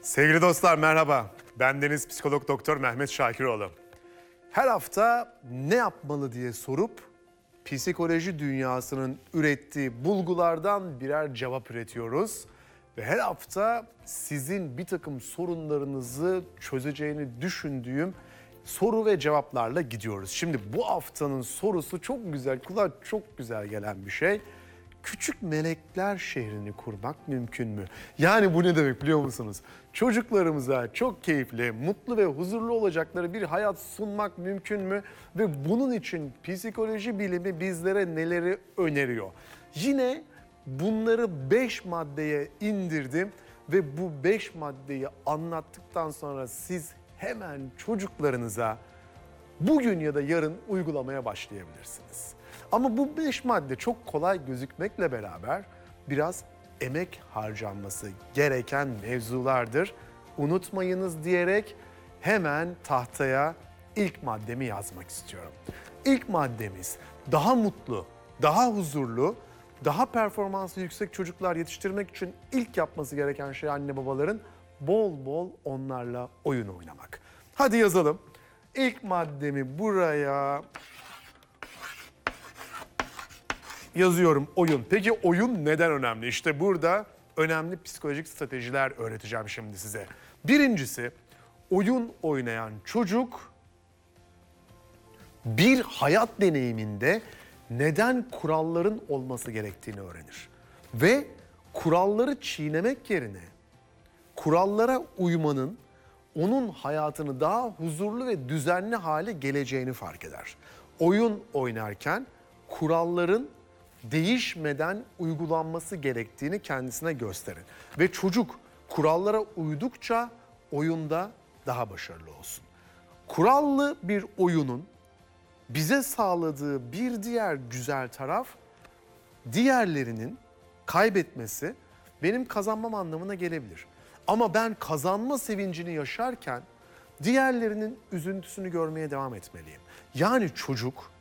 Sevgili dostlar merhaba. Bendeniz psikolog doktor Mehmet Şakiroğlu. Her hafta ne yapmalı diye sorup psikoloji dünyasının ürettiği bulgulardan birer cevap üretiyoruz. Ve her hafta sizin bir takım sorunlarınızı çözeceğini düşündüğüm soru ve cevaplarla gidiyoruz. Şimdi bu haftanın sorusu çok güzel, kulağa çok güzel gelen bir şey. Küçük melekler şehrini kurmak mümkün mü? Yani bu ne demek biliyor musunuz? Çocuklarımıza çok keyifli, mutlu ve huzurlu olacakları bir hayat sunmak mümkün mü? Ve bunun için psikoloji bilimi bizlere neleri öneriyor? Yine bunları 5 maddeye indirdim ve bu 5 maddeyi anlattıktan sonra siz hemen çocuklarınıza bugün ya da yarın uygulamaya başlayabilirsiniz. Ama bu 5 madde çok kolay gözükmekle beraber biraz emek harcanması gereken mevzulardır. Unutmayınız diyerek hemen tahtaya ilk maddemi yazmak istiyorum. İlk maddemiz daha mutlu, daha huzurlu, daha performansı yüksek çocuklar yetiştirmek için ilk yapması gereken şey anne babaların bol bol onlarla oyun oynamak. Hadi yazalım. İlk maddemi buraya yazıyorum, oyun. Peki oyun neden önemli? İşte burada önemli psikolojik stratejiler öğreteceğim şimdi size. Birincisi, oyun oynayan çocuk bir hayat deneyiminde neden kuralların olması gerektiğini öğrenir. Ve kuralları çiğnemek yerine kurallara uymanın onun hayatını daha huzurlu ve düzenli hale geleceğini fark eder. Oyun oynarken kuralların değişmeden uygulanması gerektiğini kendisine gösterin. Ve çocuk kurallara uydukça oyunda daha başarılı olsun. Kurallı bir oyunun bize sağladığı bir diğer güzel taraf, diğerlerinin kaybetmesi benim kazanmam anlamına gelebilir. Ama ben kazanma sevincini yaşarken diğerlerinin üzüntüsünü görmeye devam etmeliyim. Yani çocuk